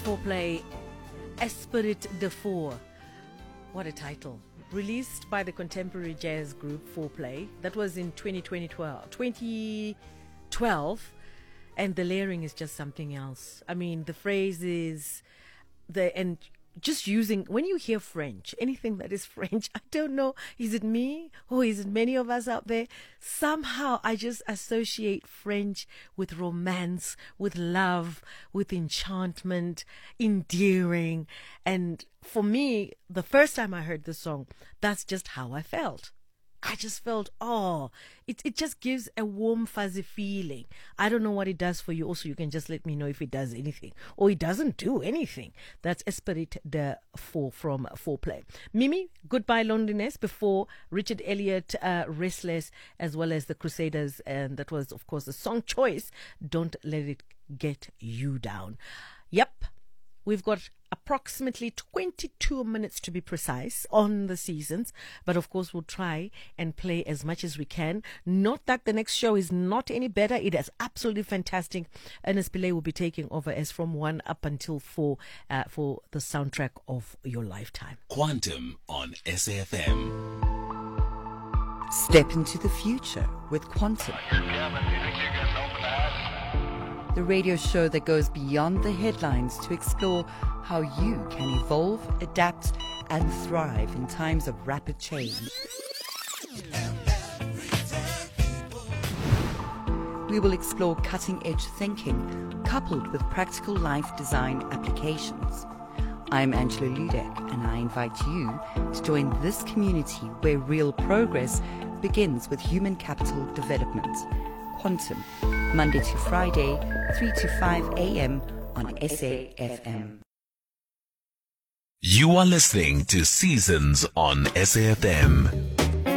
Foreplay, Esprit de Four. What a title. Released by the contemporary jazz group Foreplay. That was in 2012. And the layering is just something else. I mean, the phrases, just using, when you hear French, anything that is French, I don't know, is it me or is it many of us out there? Somehow I just associate French with romance, with love, with enchantment, endearing. And for me, the first time I heard the song, that's just how I felt. I just felt, it just gives a warm, fuzzy feeling. I don't know what it does for you. Also, you can just let me know if it does anything or it doesn't do anything. That's Esprit de Four from Foreplay. Mimi, Goodbye Loneliness, before Richard Elliott, Restless, as well as the Crusaders. And that was, of course, the song choice, Don't Let It Get You Down. Yep. We've got approximately 22 minutes to be precise on the seasons, but of course we'll try and play as much as we can. Not that the next show is not any better. It is absolutely fantastic. Ernest Pillay will be taking over as from 1 up until 4 for the soundtrack of your lifetime. Quantum on SAFM. Step into the future with Quantum. The radio show that goes beyond the headlines to explore how you can evolve, adapt, and thrive in times of rapid change. We will explore cutting-edge thinking coupled with practical life design applications. I'm Angela Ludek, and I invite you to join this community where real progress begins with human capital development. Quantum, Monday to Friday, 3 to 5 a.m. on SAFM. You are listening to Seasons on SAFM.